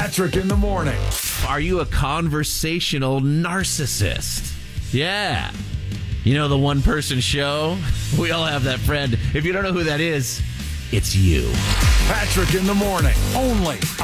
Patrick in the morning. Are you a conversational narcissist? Yeah. You know the one-person show? We all have that friend. If you don't know who that is, it's you. Patrick in the morning, only